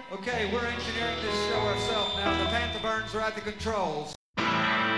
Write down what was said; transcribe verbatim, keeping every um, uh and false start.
Okay, we're engineering this show ourselves now. The Panther Burns are at the controls.